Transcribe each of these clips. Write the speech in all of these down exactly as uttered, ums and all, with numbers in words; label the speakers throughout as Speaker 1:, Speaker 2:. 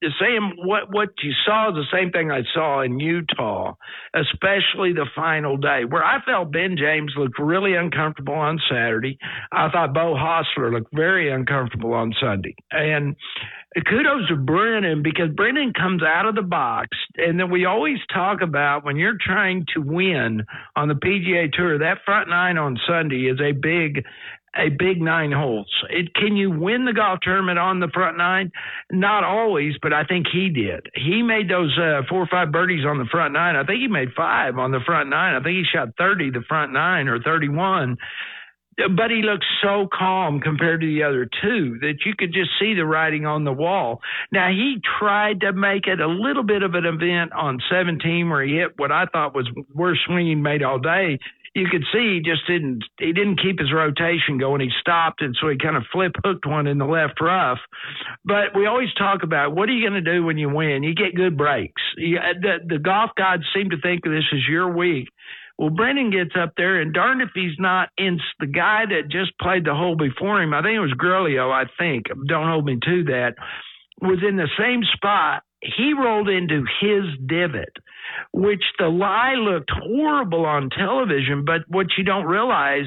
Speaker 1: Sam, what what you saw is the same thing I saw in Utah, especially the final day, where I felt Ben James looked really uncomfortable on Saturday. I thought Bo Hostler looked very uncomfortable on Sunday. And kudos to Brennan, because Brennan comes out of the box, and then we always talk about when you're trying to win on the P G A Tour, that front nine on Sunday is a big a big nine holes. It, can you win the golf tournament on the front nine? Not always, but I think he did. He made those uh, four or five birdies on the front nine. I think he made five on the front nine. I think he shot thirty the front nine or thirty-one. But he looked so calm compared to the other two that you could just see the writing on the wall. Now, he tried to make it a little bit of an event on seventeen where he hit what I thought was worst swing he made all day. You could see he just didn't he didn't keep his rotation going. He stopped, and so he kind of flip hooked one in the left rough. But we always talk about, what are you going to do when you win? You get good breaks. You, the, the golf gods seem to think this is your week. Well, Brennan gets up there, and darn if he's not in the guy that just played the hole before him. I think it was Grillio, I think. Don't hold me to that. Was in the same spot. He rolled into his divot, which the lie looked horrible on television, but what you don't realize,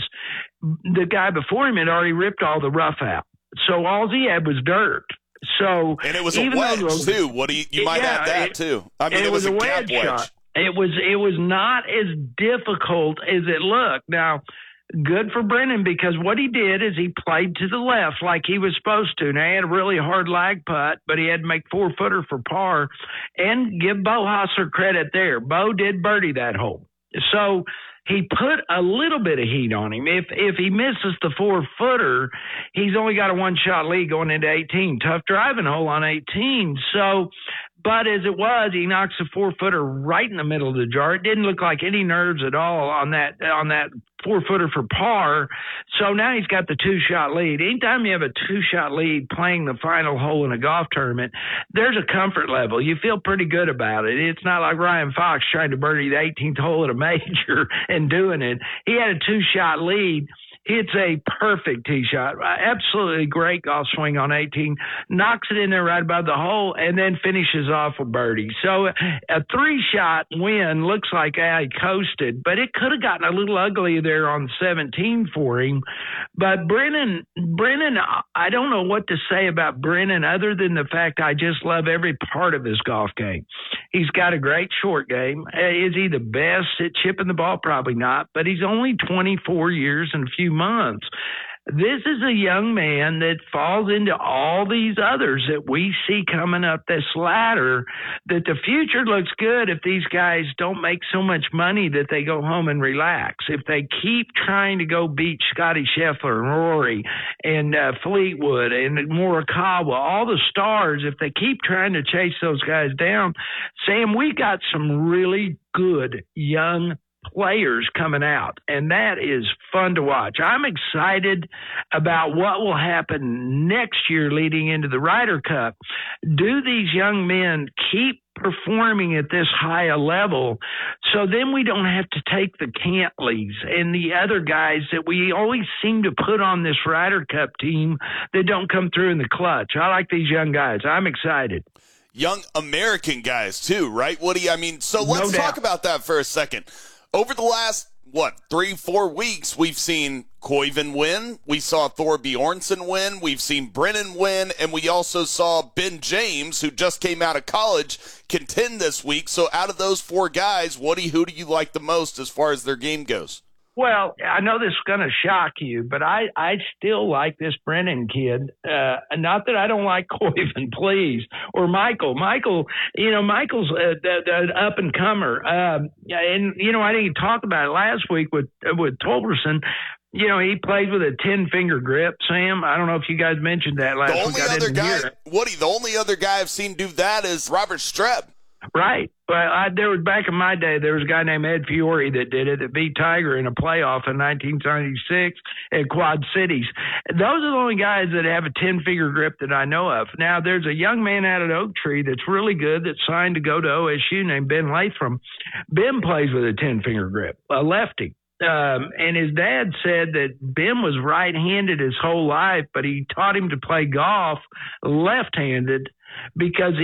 Speaker 1: the guy before him had already ripped all the rough out. So all he had was dirt. So
Speaker 2: and it was a wedge, those, too. What do you, you might yeah, add that,
Speaker 1: it,
Speaker 2: too. I mean,
Speaker 1: it,
Speaker 2: it was,
Speaker 1: was
Speaker 2: a,
Speaker 1: a
Speaker 2: wedge, wedge
Speaker 1: shot. It was it was not as difficult as it looked. Now, good for Brennan, because what he did is he played to the left like he was supposed to. Now, he had a really hard lag putt, but he had to make four-footer for par. And give Bo Hostler credit there. Bo did birdie that hole. So he put a little bit of heat on him. If if he misses the four-footer, he's only got a one-shot lead going into eighteen. Tough driving hole on eighteen. So, but as it was, he knocks a four-footer right in the middle of the jar. It didn't look like any nerves at all on that on that four-footer for par. So now he's got the two-shot lead. Anytime you have a two-shot lead playing the final hole in a golf tournament, there's a comfort level. You feel pretty good about it. It's not like Ryan Fox trying to birdie the eighteenth hole at a major and doing it. He had a two-shot lead. It's a perfect tee shot. Absolutely great golf swing on eighteen. Knocks it in there right above the hole and then finishes off a birdie. So a three-shot win looks like ah, he coasted, but it could have gotten a little ugly there on seventeen for him. But Brennan, Brennan, I don't know what to say about Brennan other than the fact I just love every part of his golf game. He's got a great short game. Is he the best at chipping the ball? Probably not, but he's only twenty-four years and a few months. This is a young man that falls into all these others that we see coming up this ladder, that the future looks good if these guys don't make so much money that they go home and relax. If they keep trying to go beat Scotty Scheffler and Rory and uh, Fleetwood and Morikawa, all the stars, if they keep trying to chase those guys down, Sam, we got some really good young players coming out, and that is fun to watch. I'm excited about what will happen next year leading into the Ryder Cup. Do these young men keep performing at this high a level, so then we don't have to take the Cantleys and the other guys that we always seem to put on this Ryder Cup team that don't come through in the clutch. I like these young guys. I'm excited.
Speaker 2: Young American guys too, right, Woody? I mean, so let's
Speaker 1: no
Speaker 2: talk about that for a second. Over the last, what, three, four weeks, we've seen Koiven win. We saw Thor Bjornsson win. We've seen Brennan win. And we also saw Ben James, who just came out of college, contend this week. So out of those four guys, Woody, who do you like the most as far as their game goes?
Speaker 1: Well, I know this is going to shock you, but I, I still like this Brennan kid. Uh, not that I don't like Koiven, please, or Michael. Michael, you know, Michael's uh, the, the up-and-comer. Um, and, you know, I didn't talk about it last week with, with Tolberson. You know, he plays with a ten-finger grip, Sam. I don't know if you guys mentioned that last
Speaker 2: the
Speaker 1: week.
Speaker 2: only
Speaker 1: I
Speaker 2: other
Speaker 1: didn't
Speaker 2: guy,
Speaker 1: hear it.
Speaker 2: Woody, the only other guy I've seen do that is Robert Streb.
Speaker 1: Right. But I, there was back in my day, there was a guy named Ed Fiore that did it, that beat Tiger in a playoff in nineteen ninety-six at Quad Cities. Those are the only guys that have a ten-finger grip that I know of. Now, there's a young man out at Oak Tree that's really good that signed to go to O S U named Ben Latham. Ben plays with a ten-finger grip, a lefty. Um, and his dad said that Ben was right-handed his whole life, but he taught him to play golf left-handed because